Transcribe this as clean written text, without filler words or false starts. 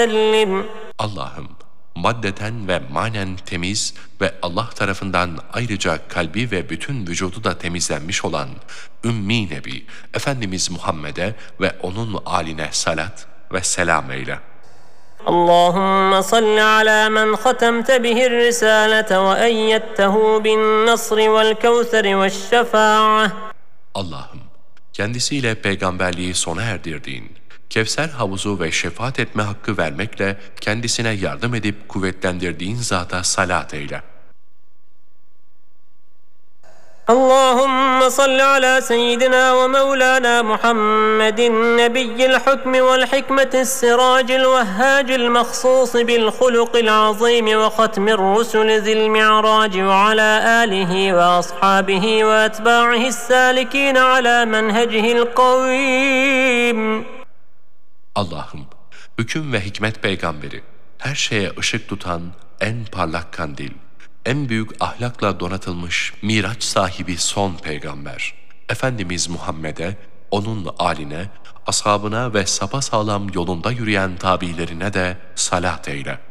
وسلم. Allah'ım, maddeten ve manen temiz ve Allah tarafından ayrıca kalbi ve bütün vücudu da temizlenmiş olan Ümmi Nebi, Efendimiz Muhammed'e ve onun âline salat ve selam eyle. اللهم صل على من ختمت به الرسالة وأيدته بالنصر والكوثر والشفاعة. Allah'ım, kendisiyle peygamberliği sona erdirdiğin, Kevser havuzu ve şefaat etme hakkı vermekle kendisine yardım edip kuvvetlendirdiğin zata salat eyle. اللهم صل على سيدنا ومولانا محمد نبي الحكم والحكمة السراج الوهاج المخصوص بالخلق العظيم وختم الرسل ذي المعراج وعلى آله وأصحابه وأتباعه السالكين على منهجه القويم. Allah'ım, hüküm ve hikmet peygamberi, her şeye ışık tutan en parlak kandil, en büyük ahlakla donatılmış Miraç sahibi son peygamber, Efendimiz Muhammed'e, onun âline, ashabına ve sapasağlam yolunda yürüyen tabilerine de salat eyle.